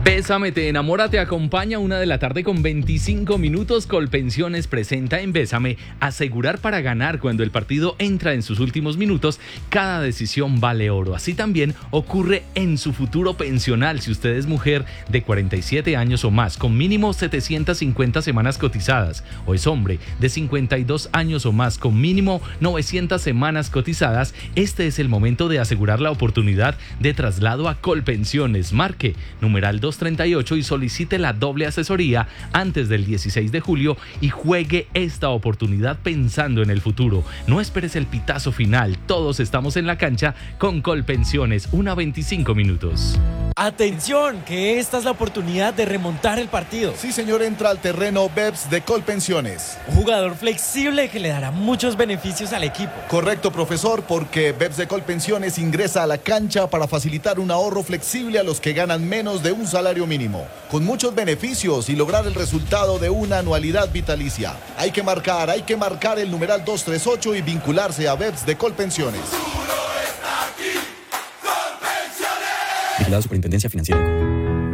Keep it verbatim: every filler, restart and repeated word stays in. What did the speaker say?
Bésame, te enamora, te acompaña una de la tarde con veinticinco minutos. Colpensiones presenta en Bésame asegurar para ganar. Cuando el partido entra en sus últimos minutos, cada decisión vale oro. Así también ocurre en su futuro pensional. Si usted es mujer de cuarenta y siete años o más, con mínimo setecientas cincuenta semanas cotizadas, o es hombre de cincuenta y dos años o más, con mínimo novecientas semanas cotizadas, este es el momento de asegurar la oportunidad de traslado a Colpensiones. Marque numeral doscientos treinta y ocho y solicite la doble asesoría antes del dieciséis de julio y juegue esta oportunidad pensando en el futuro. No esperes el pitazo final. Todos estamos en la cancha con Colpensiones. Una veinticinco minutos. ¡Atención! Que esta es la oportunidad de remontar el partido. Sí, señor, entra al terreno Beps de Colpensiones. Un jugador flexible que le dará muchos beneficios al equipo. Correcto, profesor, porque Beps de Colpensiones ingresa a la cancha para facilitar un ahorro flexible a los que ganan menos de un salario mínimo, con muchos beneficios y lograr el resultado de una anualidad vitalicia. Hay que marcar, hay que marcar el numeral doscientos treinta y ocho y vincularse a Beps de Colpensiones. Vigilado Superintendencia Financiera.